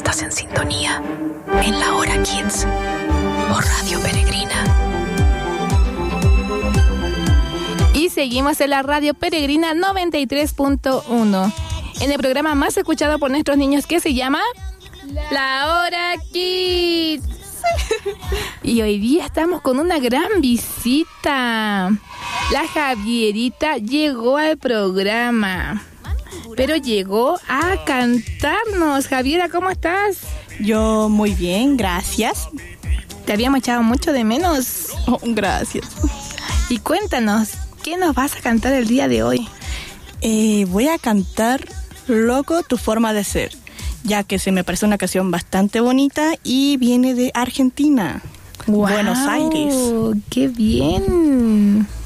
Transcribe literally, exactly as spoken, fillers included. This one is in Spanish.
Estás en sintonía en La Hora Kids por Radio Peregrina. Y seguimos en la Radio Peregrina noventa y tres punto uno, en el programa más escuchado por nuestros niños, que se llama La Hora Kids. Y hoy día estamos con una gran visita. La Javierita llegó al programa, pero llegó a cantarnos. Javiera, ¿cómo estás? Yo muy bien, gracias. Te habíamos echado mucho de menos. Oh, gracias. Y cuéntanos, ¿qué nos vas a cantar el día de hoy? Eh, voy a cantar Loco tu forma de ser, ya que se me parece una canción bastante bonita y viene de Argentina, wow, Buenos Aires. ¡Qué bien!